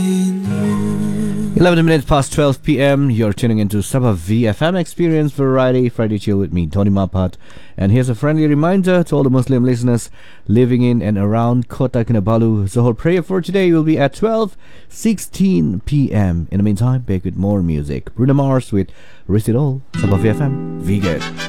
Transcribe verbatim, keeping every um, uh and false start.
eleven minutes past twelve p.m. You're tuning into Sabah V F M Experience Variety Friday Chill with me, Tony Mapat. And here's a friendly reminder to all the Muslim listeners living in and around Kota Kinabalu. Zohor prayer for today will be at twelve sixteen p.m. In the meantime, back with more music. Bruno Mars with Risk It All. Sabah V F M. Viget.